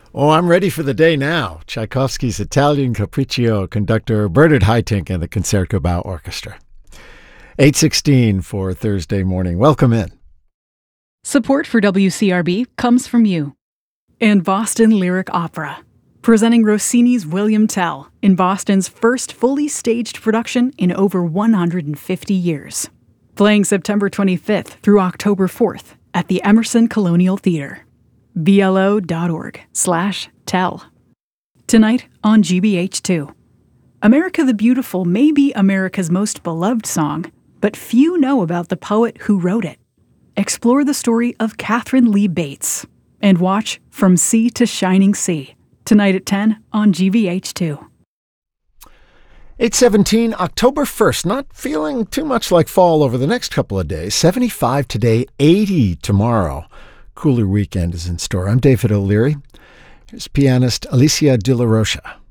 Oh, I'm ready for the day now. Tchaikovsky's Italian Capriccio, conductor Bernard Haitink and the Concertgebouw Orchestra. 8:16 for Thursday morning. Welcome in. Support for WCRB comes from you and Boston Lyric Opera, presenting Rossini's William Tell in Boston's first fully staged production in over 150 years. Playing September 25th through October 4th at the Emerson Colonial Theater. BLO.org/tell. Tonight on GBH2. America the Beautiful may be America's most beloved song, but few know about the poet who wrote it. Explore the story of Catherine Lee Bates and watch From Sea to Shining Sea tonight at 10 on GBH2. 8:17, October 1st. Not feeling too much like fall over the next couple of days. 75 today, 80 tomorrow. Cooler weekend is in store. I'm David O'Leary. Here's pianist Alicia De La Rocha.